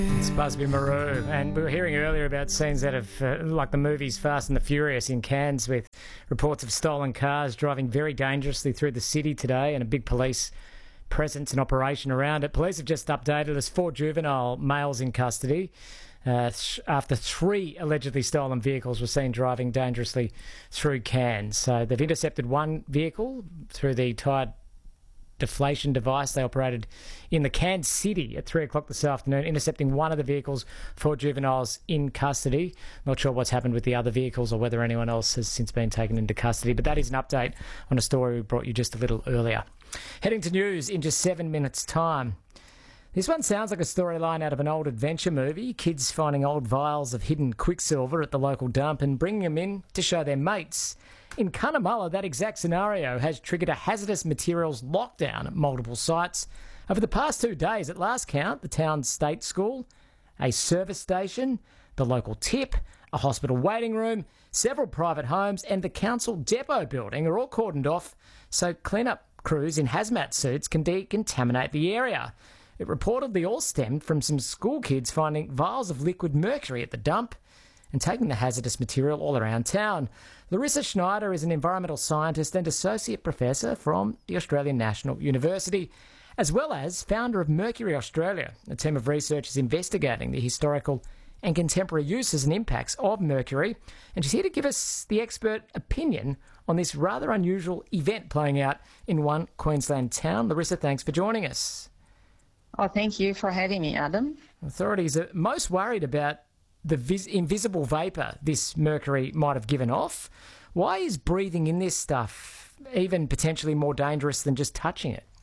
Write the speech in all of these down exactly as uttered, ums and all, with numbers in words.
It's Busby Marou, and we were hearing earlier about scenes out of, uh, like the movies Fast and the Furious in Cairns, with reports of stolen cars driving very dangerously through the city today and a big police presence and operation around it. Police have just updated us four juvenile males in custody uh, th- after three allegedly stolen vehicles were seen driving dangerously through Cairns. So they've intercepted one vehicle through the tired deflation device they operated in the Cairns City at three o'clock this afternoon, intercepting one of the vehicles for juveniles in custody. Not sure what's happened with the other vehicles or whether anyone else has since been taken into custody, but that is an update on a story we brought you just a little earlier. Heading to news in just seven minutes' time. This one sounds like a storyline out of an old adventure movie. Kids finding old vials of hidden quicksilver at the local dump and bringing them in to show their mates. In Cunnamulla, that exact scenario has triggered a hazardous materials lockdown at multiple sites. Over the past two days, at last count, the town's state school, a service station, the local tip, a hospital waiting room, several private homes and the council depot building are all cordoned off so clean-up crews in hazmat suits can decontaminate the area. It reportedly all stemmed from some school kids finding vials of liquid mercury at the dump and taking the hazardous material all around town. Larissa Schneider is an environmental scientist and associate professor from the Australian National University, as well as founder of Mercury Australia, a team of researchers investigating the historical and contemporary uses and impacts of mercury. And she's here to give us the expert opinion on this rather unusual event playing out in one Queensland town. Larissa, thanks for joining us. Oh, thank you for having me, Adam. Authorities are most worried about the vis- invisible vapour this mercury might have given off. Why is breathing in this stuff even potentially more dangerous than just touching it?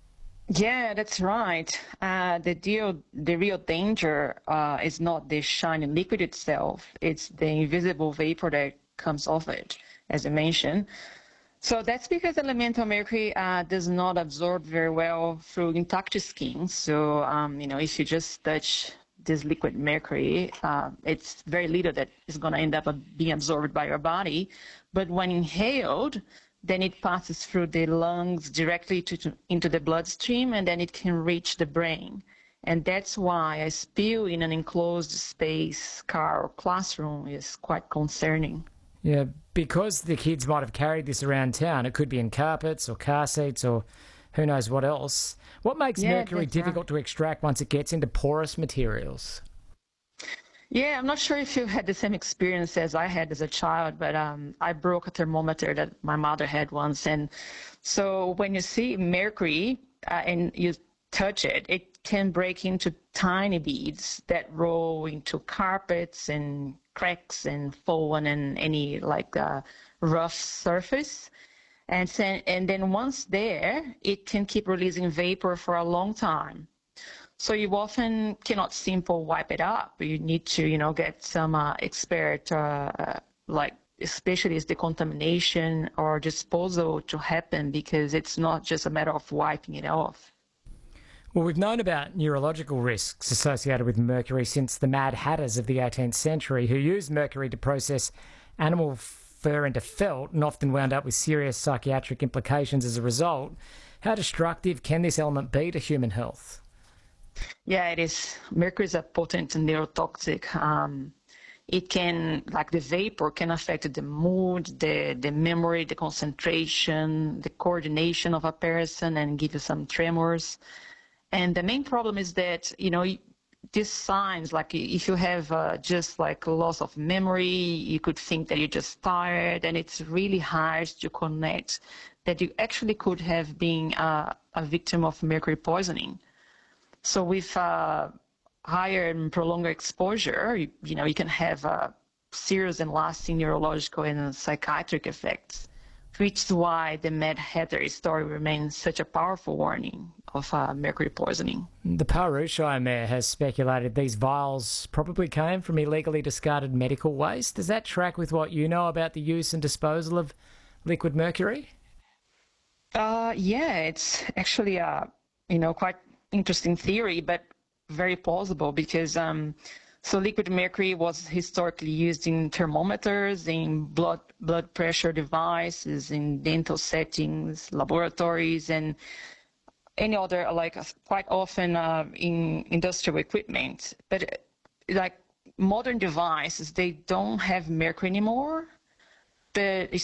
Yeah, that's right. Uh, the deal, the real danger uh, is not the shiny liquid itself. It's the invisible vapor that comes off it, as I mentioned. So that's because elemental mercury uh, does not absorb very well through intact skin. So, um, you know, if you just touch this liquid mercury, uh, it's very little that is going to end up being absorbed by your body. But when inhaled, then it passes through the lungs directly to, to, into the bloodstream, and then it can reach the brain. And that's why a spill in an enclosed space, car or classroom is quite concerning. Yeah, because the kids might have carried this around town. It could be in carpets or car seats or who knows what else. What makes yeah, mercury difficult right. to extract once it gets into porous materials? Yeah, I'm not sure if you had the same experience as I had as a child, but um, I broke a thermometer that my mother had once. And so when you see mercury uh, and you touch it, it can break into tiny beads that roll into carpets and cracks and fall on any like uh, rough surface. And, sen- and then once there, it can keep releasing vapor for a long time. So you often cannot simply wipe it up. You need to, you know, get some uh, expert, uh, like especially as decontamination or disposal to happen, because it's not just a matter of wiping it off. Well, we've known about neurological risks associated with mercury since the Mad Hatters of the eighteenth century, who used mercury to process animal fur into felt and often wound up with serious psychiatric implications as a result. How destructive can this element be to human health? Yeah, it is. Mercury is a potent neurotoxic. Um, it can, like the vapor, can affect the mood, the, the memory, the concentration, the coordination of a person and give you some tremors. And the main problem is that, you know, these signs, like if you have uh, just like loss of memory, you could think that you're just tired, and it's really hard to connect that you actually could have been uh, a victim of mercury poisoning. So with uh, higher and prolonged exposure, you, you know, you can have uh, serious and lasting neurological and psychiatric effects, which is why the Mad Hatter story remains such a powerful warning of uh, mercury poisoning. The Paru Shire Mayor has speculated these vials probably came from illegally discarded medical waste. Does that track with what you know about the use and disposal of liquid mercury? Uh, yeah, it's actually a, you know, quite interesting theory, but very plausible, because um, so liquid mercury was historically used in thermometers, in blood blood pressure devices, in dental settings, laboratories, and any other, like uh, quite often uh, in industrial equipment. But uh, like modern devices, they don't have mercury anymore. But